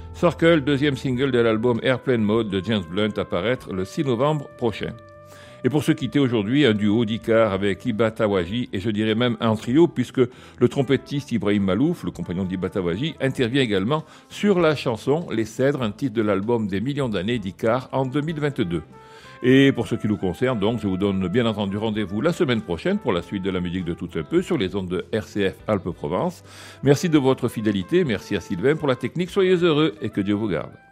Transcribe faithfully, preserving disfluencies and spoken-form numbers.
Circle, deuxième single de l'album Airplane Mode de James Blunt, à paraître le six novembre prochain. Et pour se quitter aujourd'hui, un duo d'Icar avec Iba Tawaji, et je dirais même un trio, puisque le trompettiste Ibrahim Malouf, le compagnon d'Iba Tawaji, intervient également sur la chanson Les Cèdres, un titre de l'album Des millions d'années d'Icar en deux mille vingt-deux. Et pour ce qui nous concerne, donc, je vous donne bien entendu rendez-vous la semaine prochaine pour la suite de la musique de Tout un peu sur les ondes de R C F Alpes-Provence. Merci de votre fidélité, merci à Sylvain pour la technique, soyez heureux et que Dieu vous garde.